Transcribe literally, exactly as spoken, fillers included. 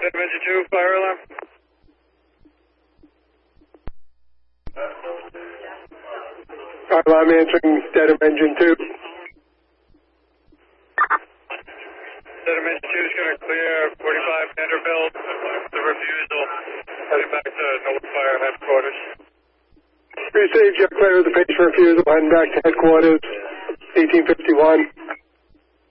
Dead Engine two, fire alarm. Fire alarm answering Dead Engine two. Dead Engine two is going to clear forty-five Vanderbilt. The refusal heading back to Noble Fire headquarters. Received, you're clear of the patient refusal, heading back to headquarters, eighteen fifty-one.